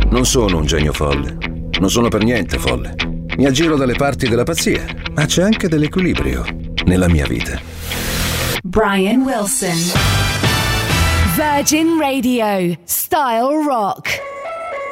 Non sono un genio folle. Non sono per niente folle. Mi aggiro dalle parti della pazzia, ma c'è anche dell'equilibrio nella mia vita. Brian Wilson. Virgin Radio. Style Rock.